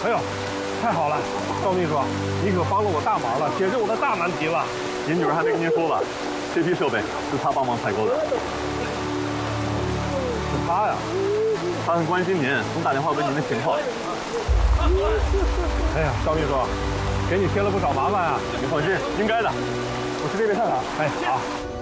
哎呦，太好了，赵秘书，你可帮了我大忙了，解决我的大难题了。 您女儿还没跟您说吧？这批设备是她帮忙采购的。 是他呀？ 她很关心您，总打电话问您的情况。 哎呀，赵秘书，给你添了不少麻烦啊。 你放心，应该的。我去这边看看。 哎，好。